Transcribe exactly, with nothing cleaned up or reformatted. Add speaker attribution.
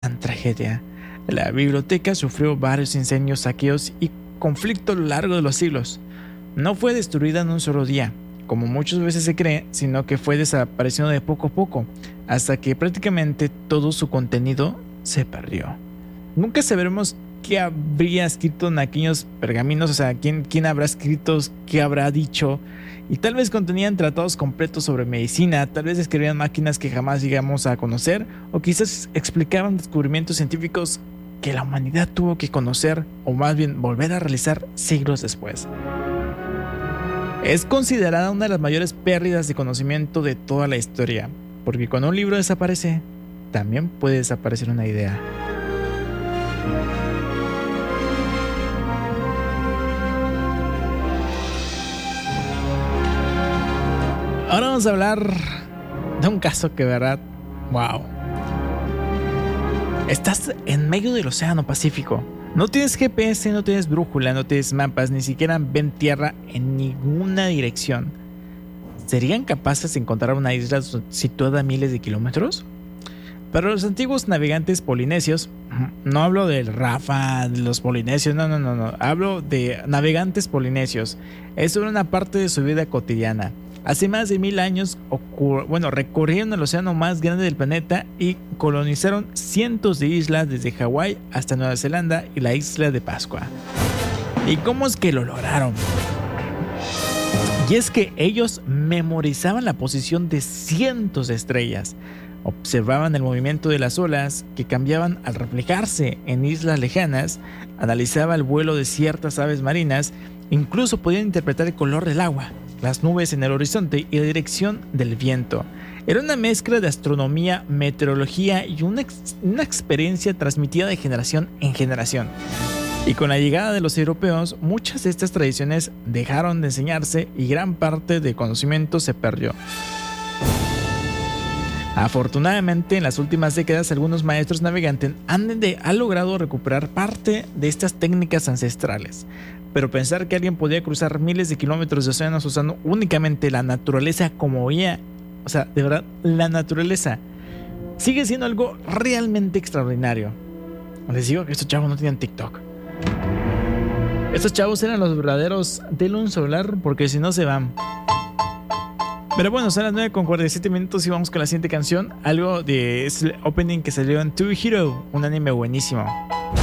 Speaker 1: gran tragedia. La biblioteca sufrió varios incendios, saqueos y conflictos a lo largo de los siglos. No fue destruida en un solo día, como muchas veces se cree, sino que fue desapareciendo de poco a poco, hasta que prácticamente todo su contenido se perdió. Nunca sabremos qué habría escrito en aquellos pergaminos, o sea, quién, quién habrá escrito, qué habrá dicho, y tal vez contenían tratados completos sobre medicina, tal vez escribían máquinas que jamás llegamos a conocer, o quizás explicaban descubrimientos científicos que la humanidad tuvo que conocer, o más bien volver a realizar siglos después. Es considerada una de las mayores pérdidas de conocimiento de toda la historia, porque cuando un libro desaparece, también puede desaparecer una idea. Ahora vamos a hablar de un caso que, verdad, wow. Estás en medio del océano Pacífico. No tienes G P S, no tienes brújula, no tienes mapas, ni siquiera ven tierra en ninguna dirección. ¿Serían capaces de encontrar una isla situada a miles de kilómetros? Para los antiguos navegantes polinesios, no hablo del Rafa, de los polinesios, no, no, no, no. Hablo de navegantes polinesios. Eso era una parte de su vida cotidiana. Hace más de mil años, ocur- bueno, recorrieron el océano más grande del planeta y colonizaron cientos de islas desde Hawái hasta Nueva Zelanda y la isla de Pascua. ¿Y cómo es que lo lograron? Y es que ellos memorizaban la posición de cientos de estrellas, observaban el movimiento de las olas que cambiaban al reflejarse en islas lejanas, analizaban el vuelo de ciertas aves marinas, incluso podían interpretar el color del agua, las nubes en el horizonte y la dirección del viento. Era una mezcla de astronomía, meteorología y una, ex- una experiencia transmitida de generación en generación. Y con la llegada de los europeos, muchas de estas tradiciones dejaron de enseñarse y gran parte del conocimiento se perdió. Afortunadamente, en las últimas décadas, algunos maestros navegantes han, de, han logrado recuperar parte de estas técnicas ancestrales. Pero pensar que alguien podía cruzar miles de kilómetros de océanos usando únicamente la naturaleza como guía, o sea, de verdad, la naturaleza, sigue siendo algo realmente extraordinario. Les digo que estos chavos no tenían TikTok. Estos chavos eran los verdaderos del un celular, porque si no se van. Pero bueno, son las nueve con cuarenta y siete minutos y vamos con la siguiente canción. Algo de es el opening que salió en To Hero, un anime buenísimo.